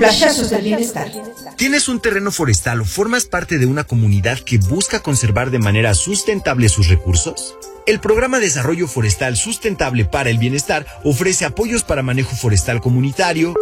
Flashazos del Bienestar. ¿Tienes un terreno forestal o formas parte de una comunidad que busca conservar de manera sustentable sus recursos? El Programa de Desarrollo Forestal Sustentable para el Bienestar ofrece apoyos para manejo forestal comunitario,